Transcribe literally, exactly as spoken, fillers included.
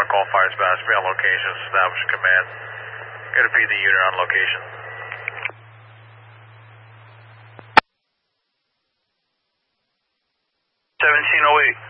call fire spouse, be on location, establish command. Gonna be the unit on location. seventeen oh eight.